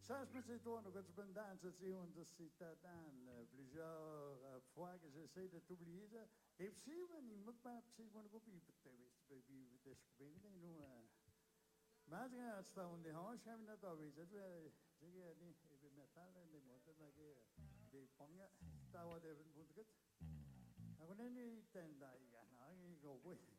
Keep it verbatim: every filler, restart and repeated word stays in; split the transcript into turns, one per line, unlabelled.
Ça, je me suis tourné quand tu peux me danser, on dit si t'attends plusieurs euh, fois que j'essaie de t'oublier. ça. Et puis, man, il m'a pas petit, mon groupe, il peut te baby, the spring, nous. Mais quand tu t'en dis, on s'est mis dans ta vie, c'est vrai, j'ai dit, il veut mettre les mots, des pongas, t'as what they've been put. Ako na ni tenda yan, ay go boy.